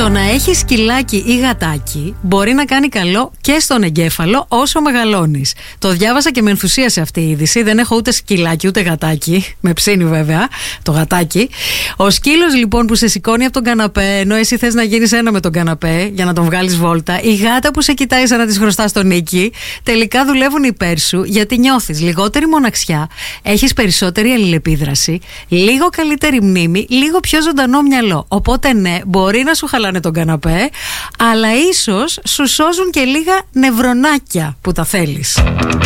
Το να έχει σκυλάκι ή γατάκι μπορεί να κάνει καλό και στον εγκέφαλο όσο μεγαλώνεις. Το διάβασα και με ενθουσίασε αυτή η είδηση. Δεν έχω ούτε σκυλάκι ούτε γατάκι. Με ψήνει βέβαια το γατάκι. Ο σκύλος λοιπόν που σε σηκώνει από τον καναπέ, ενώ εσύ θες να γίνεις ένα με τον καναπέ για να τον βγάλεις βόλτα, η γάτα που σε κοιτάει σαν να της χρωστάς τον νίκη, τελικά δουλεύουν υπέρ σου, γιατί νιώθεις λιγότερη μοναξιά, έχεις περισσότερη αλληλεπίδραση, λίγο καλύτερη μνήμη, λίγο πιο ζωντανό μυαλό. Οπότε ναι, μπορεί να σου χαλάνε τον καναπέ, αλλά ίσως σου σώζουν και λίγα νευρονάκια που τα θέλεις.